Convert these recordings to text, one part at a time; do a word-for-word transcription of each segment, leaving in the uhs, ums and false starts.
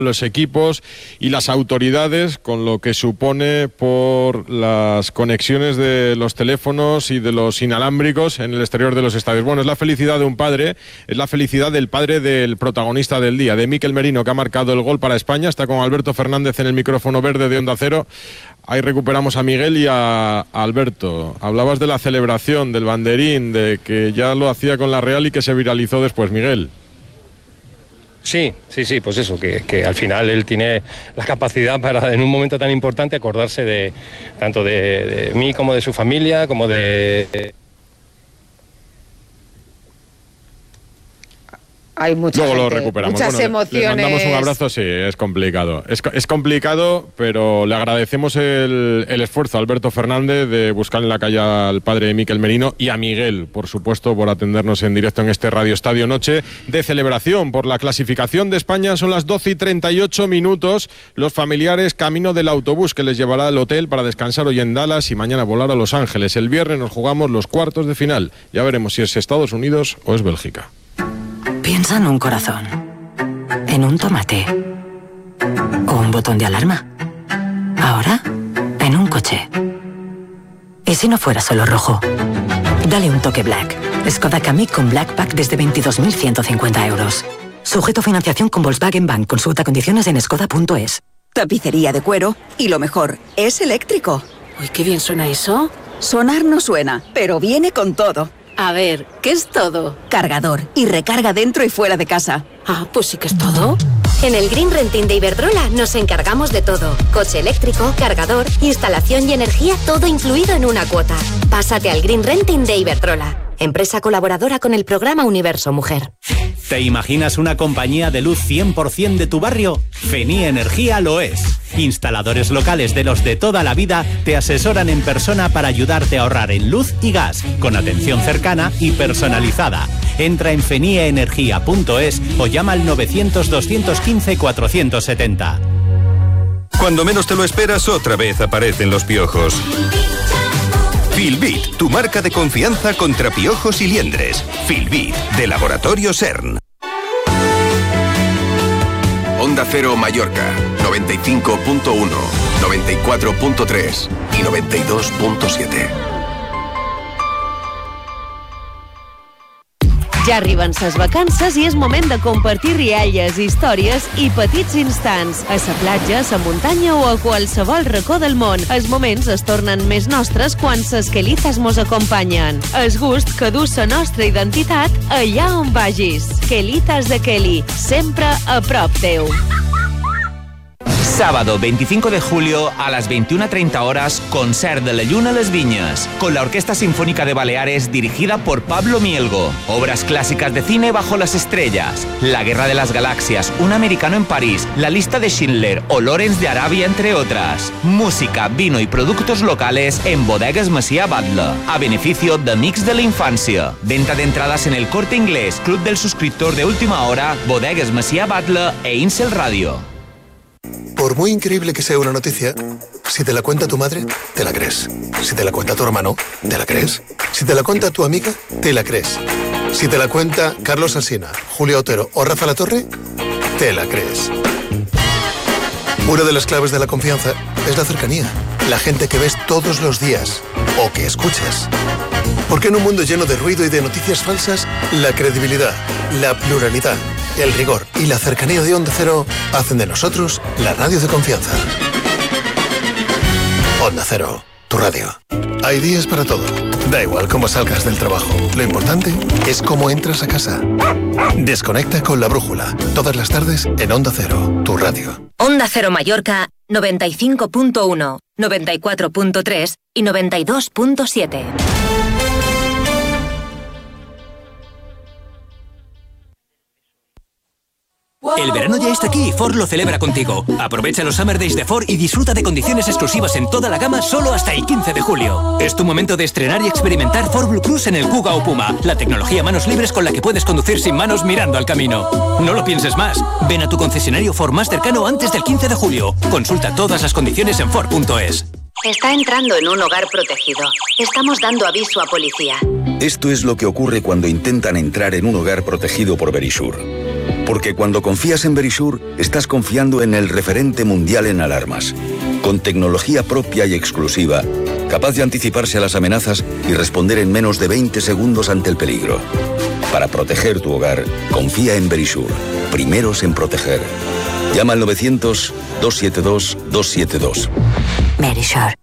los equipos y las autoridades, con lo que supone por las conexiones de los teléfonos y de los inalámbricos en el exterior de los estadios. Bueno, es la felicidad de un padre, es la felicidad del padre del protagonista del día, de Mikel Merino, que ha marcado el gol para España. Está con Alberto Fernández en el micrófono verde de Onda Cero. Ahí recuperamos a Miguel y a Alberto. Hablabas de la celebración, del banderín, de que ya lo hacía con la Real y que se viralizó después, Miguel. Sí, sí, sí, pues eso, que, que al final él tiene la capacidad para, en un momento tan importante, acordarse de tanto de, de mí como de su familia, como de... de... Hay mucha Luego gente, lo recuperamos. Muchas bueno, emociones. Le mandamos un abrazo, sí, es complicado. Es, es complicado, pero le agradecemos el, el esfuerzo a Alberto Fernández de buscar en la calle al padre de Mikel Merino y a Miguel, por supuesto, por atendernos en directo en este Radio Estadio Noche de celebración por la clasificación de España. Son las doce y treinta y ocho minutos. Los familiares camino del autobús que les llevará al hotel para descansar hoy en Dallas y mañana volar a Los Ángeles. El viernes nos jugamos los cuartos de final. Ya veremos si es Estados Unidos o es Bélgica. Piensa en un corazón, en un tomate o un botón de alarma. Ahora, en un coche. ¿Y si no fuera solo rojo? Dale un toque Black. Skoda Kamiq con Black Pack desde veintidós mil ciento cincuenta euros. Sujeto a financiación con Volkswagen Bank. Consulta condiciones en skoda punto es. Tapicería de cuero y lo mejor, es eléctrico. Uy, qué bien suena eso. Sonar no suena, pero viene con todo. A ver, ¿qué es todo? Cargador y recarga dentro y fuera de casa. Ah, pues sí que es todo. En el Green Renting de Iberdrola nos encargamos de todo. Coche eléctrico, cargador, instalación y energía, todo incluido en una cuota. Pásate al Green Renting de Iberdrola, empresa colaboradora con el programa Universo Mujer. ¿Te imaginas una compañía de luz cien por ciento de tu barrio? Fenía Energía lo es. Instaladores locales de los de toda la vida te asesoran en persona para ayudarte a ahorrar en luz y gas, con atención cercana y personalizada. Entra en fenia energía punto es o llama al novecientos, doscientos quince, cuatrocientos setenta. Cuando menos te lo esperas, otra vez aparecen los piojos. Filbit, tu marca de confianza contra piojos y liendres. Filbit, de Laboratorio CERN. Onda Cero Mallorca, noventa y cinco punto uno, noventa y cuatro punto tres y noventa y dos punto siete. Ja arriben ses vacances i és moment de compartir rialles, històries i petits instants. A sa platja, a sa muntanya o a qualsevol racó del món. Els moments es tornen més nostres quan ses Quelizas mos acompanyen. El gust que du sa nostra identitat allà on vagis. Quelizas de Kelly, sempre a prop teu. Sábado veinticinco de julio a las veintiuna treinta horas, concert de la Lluna a les Viñas, con la Orquesta Sinfónica de Baleares dirigida por Pablo Mielgo. Obras clásicas de cine bajo las estrellas, La Guerra de las Galaxias, Un americano en París, La lista de Schindler o Lawrence de Arabia, entre otras. Música, vino y productos locales en Bodegas Macià Batlle, a beneficio de Amics de la Infancia. Venta de entradas en El Corte Inglés, Club del Suscriptor de Última Hora, Bodegas Macià Batlle e Incel Radio. Por muy increíble que sea una noticia, si te la cuenta tu madre, te la crees. Si te la cuenta tu hermano, te la crees. Si te la cuenta tu amiga, te la crees. Si te la cuenta Carlos Alsina, Julio Otero o Rafa Latorre, te la crees. Una de las claves de la confianza es la cercanía. La gente que ves todos los días o que escuchas. Porque en un mundo lleno de ruido y de noticias falsas, la credibilidad, la pluralidad, el rigor y la cercanía de Onda Cero hacen de nosotros la radio de confianza. Onda Cero, tu radio. Hay días para todo. Da igual cómo salgas del trabajo. Lo importante es cómo entras a casa. Desconecta con La Brújula. Todas las tardes en Onda Cero, tu radio. Onda Cero Mallorca, noventa y cinco punto uno, noventa y cuatro punto tres y noventa y dos punto siete. El verano ya está aquí y Ford lo celebra contigo. Aprovecha los Summer Days de Ford y disfruta de condiciones exclusivas en toda la gama solo hasta el quince de julio. Es tu momento de estrenar y experimentar Ford Blue Cruise en el Kuga o Puma, la tecnología manos libres con la que puedes conducir sin manos mirando al camino. No lo pienses más. Ven a tu concesionario Ford más cercano antes del quince de julio. Consulta todas las condiciones en Ford punto es. Está entrando en un hogar protegido. Estamos dando aviso a policía. Esto es lo que ocurre cuando intentan entrar en un hogar protegido por Verisure. Porque cuando confías en Verisure, estás confiando en el referente mundial en alarmas. Con tecnología propia y exclusiva, capaz de anticiparse a las amenazas y responder en menos de veinte segundos ante el peligro. Para proteger tu hogar, confía en Verisure. Primeros en proteger. Llama al novecientos, dos siete dos, dos siete dos. Verisure.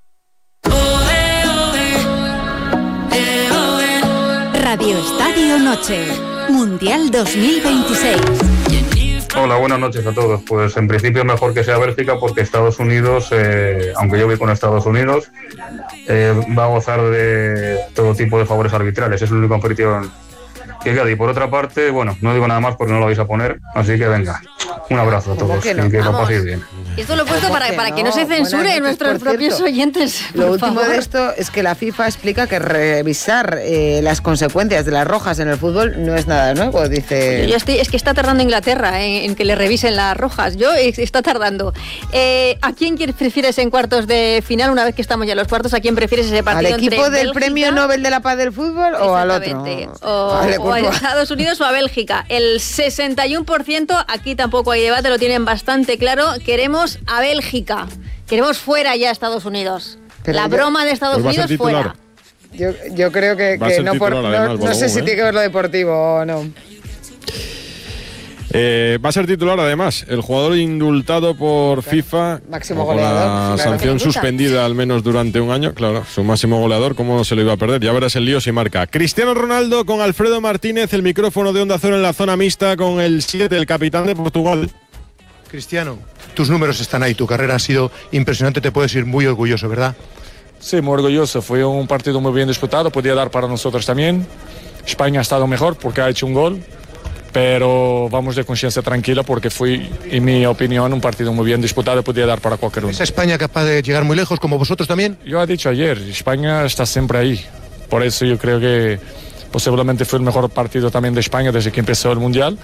Radio Estadio Noche. Mundial dos mil veintiséis. Hola, buenas noches a todos. Pues en principio mejor que sea Bélgica porque Estados Unidos, eh, aunque yo voy con Estados Unidos, eh, va a gozar de todo tipo de favores arbitrales. Es la única competición que queda. Y por otra parte, bueno, no digo nada más porque no lo vais a poner, así que venga, un abrazo a todos que no? y que lo Vamos. paséis bien. Esto lo he puesto para, que para no? que no se Buenas censuren noches, nuestros por propios cierto. oyentes. Lo por último favor. de esto es que la FIFA explica que revisar eh, las consecuencias de las rojas en el fútbol no es nada nuevo, dice... Yo estoy, es que está tardando Inglaterra en, en que le revisen las rojas. Yo eh, está tardando. Eh, ¿A quién prefieres en cuartos de final? Una vez que estamos ya en los cuartos, ¿a quién prefieres ese ¿Al partido equipo entre del Bélgica, Premio Nobel de la Paz del Fútbol o al otro? O, Vale, o a Courtois. Estados Unidos o a Bélgica? El sesenta y uno por ciento, aquí tampoco hay debate, lo tienen bastante claro. Queremos a Bélgica. Queremos fuera ya a Estados Unidos. Pero la yo- broma de Estados Pues va a ser Unidos fuera. titular. Yo, yo creo que, Va a que ser no, por, titular, no, además, no sé Balogun, si ¿eh? tiene que ver lo deportivo o no. Eh, va a ser titular además el jugador indultado por FIFA Máximo con goleador, la claro. sanción suspendida al menos durante un año, claro, su máximo goleador, ¿cómo no se lo iba a perder? Ya verás el lío si marca. Cristiano Ronaldo con Alfredo Martínez, el micrófono de Onda Cero en la zona mixta con el siete, el capitán de Portugal. Cristiano, tus números están ahí, tu carrera ha sido impresionante, te puedes ir muy orgulloso, ¿verdad? Sí, muy orgulloso. Fue un partido muy bien disputado, podía dar para nosotros también. España ha estado mejor porque ha hecho un gol, pero vamos de conciencia tranquila porque fue, en mi opinión, un partido muy bien disputado, podía dar para cualquier uno. ¿Es España capaz de llegar muy lejos, como vosotros también? Yo he dicho ayer, España está siempre ahí. Por eso yo creo que posiblemente fue el mejor partido también de España desde que empezó el Mundial.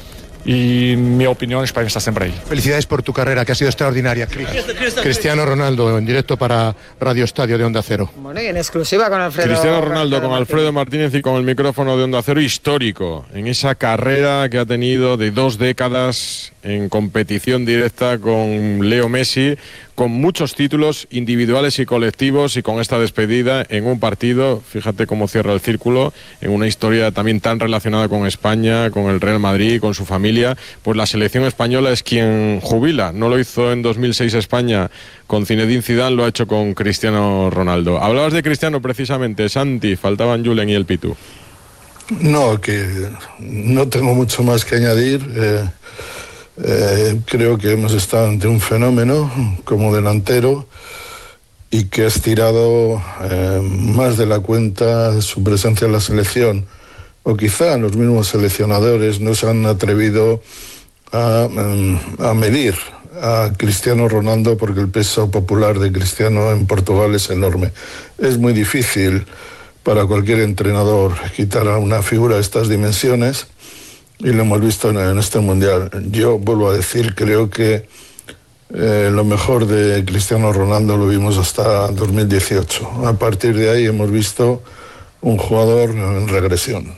Y en mi opinión, España está siempre ahí. Felicidades por tu carrera, que ha sido extraordinaria. Cristiano Ronaldo, en directo para Radio Estadio de Onda Cero. Bueno, y en exclusiva con Alfredo. Cristiano Ronaldo con Alfredo Martínez y con el micrófono de Onda Cero, histórico en esa carrera que ha tenido de dos décadas en competición directa con Leo Messi, con muchos títulos individuales y colectivos, y con esta despedida en un partido, fíjate cómo cierra el círculo, en una historia también tan relacionada con España, con el Real Madrid, con su familia. Pues la selección española es quien jubila. No lo hizo en dos mil seis España con Zinedine Zidane, lo ha hecho con Cristiano Ronaldo. Hablabas de Cristiano precisamente, Santi, faltaban Julen y el Pitu. No, que no tengo mucho más que añadir. Eh, eh, creo que hemos estado ante un fenómeno como delantero y que ha estirado eh, más de la cuenta su presencia en la selección. O quizá los mismos seleccionadores no se han atrevido a, a medir a Cristiano Ronaldo porque el peso popular de Cristiano en Portugal es enorme. Es muy difícil para cualquier entrenador quitar a una figura de estas dimensiones y lo hemos visto en, en este Mundial. Yo vuelvo a decir, creo que eh, lo mejor de Cristiano Ronaldo lo vimos hasta dos mil dieciocho. A partir de ahí hemos visto un jugador en regresión.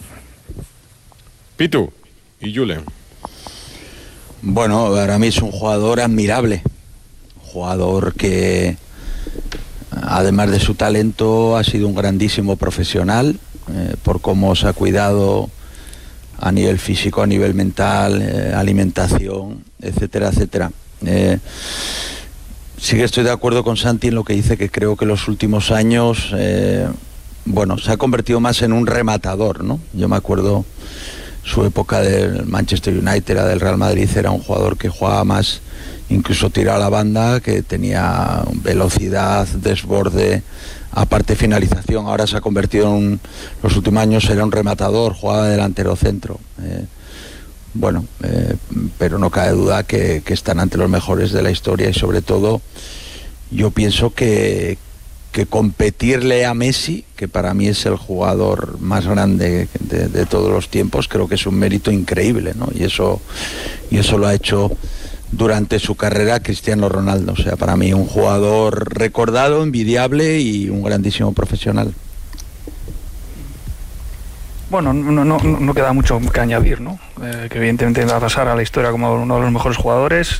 Pitu y Julen. Bueno, para mí es un jugador admirable, jugador que además de su talento ha sido un grandísimo profesional eh, por cómo se ha cuidado a nivel físico, a nivel mental, eh, alimentación, etcétera, etcétera. Eh, sí que estoy de acuerdo con Santi en lo que dice, que creo que los últimos años, eh, bueno, se ha convertido más en un rematador, ¿no? Yo me acuerdo su época del Manchester United, la del Real Madrid, era un jugador que jugaba más, incluso tiraba a la banda, que tenía velocidad, desborde, aparte finalización. Ahora se ha convertido en un, los últimos años era un rematador, jugaba delantero centro. Eh, bueno, eh, pero no cabe duda que, que están ante los mejores de la historia, y sobre todo yo pienso que, que competirle a Messi, que para mí es el jugador más grande de, de todos los tiempos, creo que es un mérito increíble, ¿no? Y eso, y eso lo ha hecho durante su carrera Cristiano Ronaldo. O sea, para mí un jugador recordado, envidiable y un grandísimo profesional. Bueno, no, no, no queda mucho que añadir, ¿no? Eh, que evidentemente va a pasar a la historia como uno de los mejores jugadores.